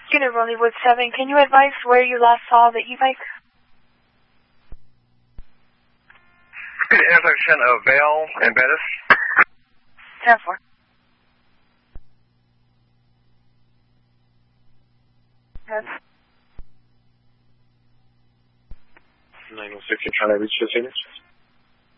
Skinner, Rollywood 7, can you advise where you last saw the e-bike? The intersection of Vale and Bettis. 10-4. Yes. 906, you're trying to reach the Phoenix?